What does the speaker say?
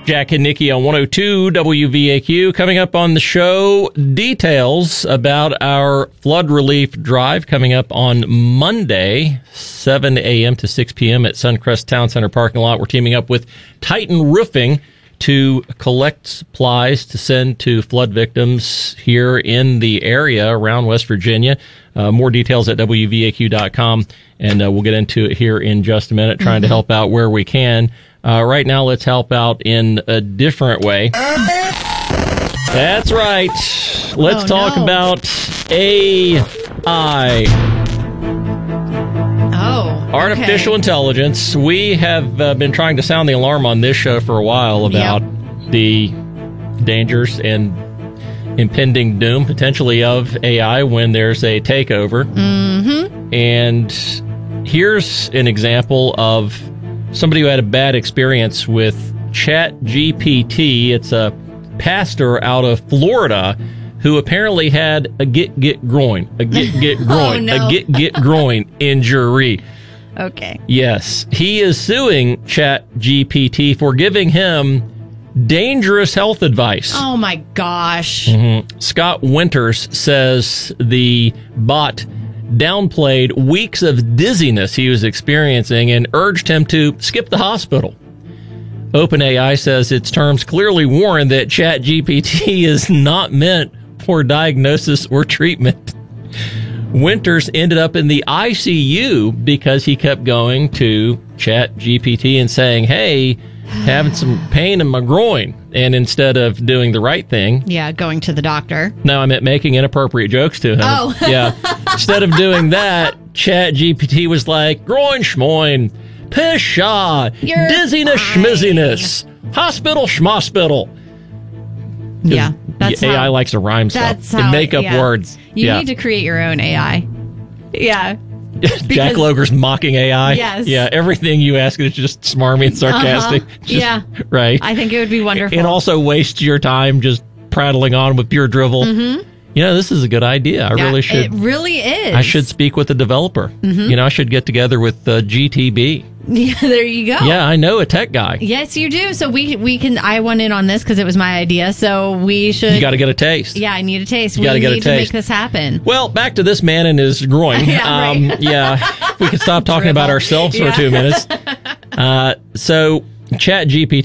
Jack and Nikki on 102 WVAQ. Coming up on the show, details about our flood relief drive coming up on Monday, 7 a.m. to 6 p.m. at Suncrest Town Center parking lot. We're teaming up with Titan Roofing to collect supplies to send to flood victims here in the area around West Virginia. More details at WVAQ.com, and we'll get into it here in just a minute, trying to help out where we can. Right now, let's help out in a different way. That's right. Let's talk about AI. Artificial intelligence. We have been trying to sound the alarm on this show for a while about the dangers and impending doom, potentially, of AI when there's a takeover. And here's an example of somebody who had a bad experience with ChatGPT. It's a pastor out of Florida who apparently had a get groin injury. Okay. Yes. He is suing ChatGPT for giving him dangerous health advice. Oh, my gosh. Scott Winters says the bot downplayed weeks of dizziness he was experiencing and urged him to skip the hospital. OpenAI says its terms clearly warn that ChatGPT is not meant for diagnosis or treatment. Winters ended up in the ICU because he kept going to ChatGPT and saying, hey, having some pain in my groin. And instead of doing the right thing. Yeah, going to the doctor. No, I meant making inappropriate jokes to him. Oh. Yeah. Instead of doing that, ChatGPT was like, groin schmoin, piss shaw, dizziness schmizziness, hospital schmospital. Yeah. That's AI how, likes to rhyme stuff and make up words. You need to create your own AI. Yeah. Jack Loger's mocking AI. Yes. Yeah, everything you ask is just smarmy and sarcastic. Yeah. Right. I think it would be wonderful. It also wastes your time just prattling on with pure drivel. You know, this is a good idea. I really should. It really is. I should speak with a developer. You know, I should get together with GTB. Yeah, there you go. Yeah, I know a tech guy. Yes, you do. So we can. I went in on this because it was my idea. So we should. You got to get a taste. Yeah, I need a taste. You got to get a taste. We need to make this happen. Well, back to this man and his groin. Yeah, we could stop talking about ourselves for 2 minutes. So ChatGPT